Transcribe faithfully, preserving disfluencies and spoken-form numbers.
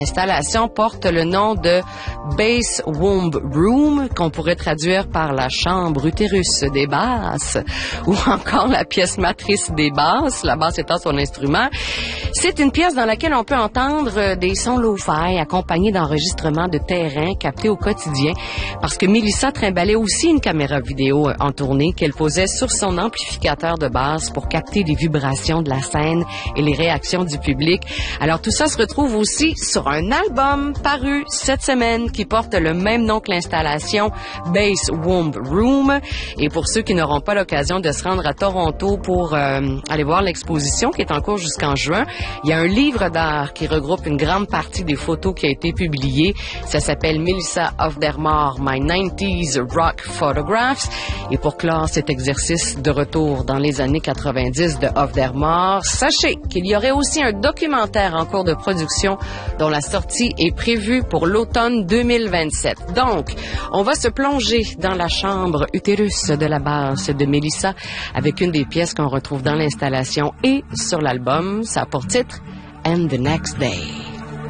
L'installation porte le nom de Bass Womb Room, qu'on pourrait traduire par la chambre utérus des basses, ou encore la pièce matrice des basses, la basse étant son instrument. C'est une pièce dans laquelle on peut entendre des sons lo-fi accompagnés d'enregistrements de terrain captés au quotidien, parce que Mélissa trimballait aussi une caméra vidéo en tournée qu'elle posait sur son amplificateur de basse pour capter les vibrations de la scène et les réactions du public. Alors tout ça se retrouve aussi sur un album paru cette semaine qui porte le même nom que l'installation, Bass Womb Room. Et pour ceux qui n'auront pas l'occasion de se rendre à Toronto pour euh, aller voir l'exposition qui est en cours jusqu'en juin, il y a un livre d'art qui regroupe une grande partie des photos qui a été publiée. Ça s'appelle Melissa Of Der Maar, My nineties Rock Photographs. Et pour clore cet exercice de retour dans les années quatre-vingt-dix de Of Der Maar, sachez qu'il y aurait aussi un documentaire en cours de production dont la sortie est prévue pour l'automne deux mille vingt-sept. Donc, on va se plonger dans la chambre utérus de la basse de Melissa avec une des pièces qu'on retrouve dans l'installation et sur l'album. Ça a pour titre And the Next Day.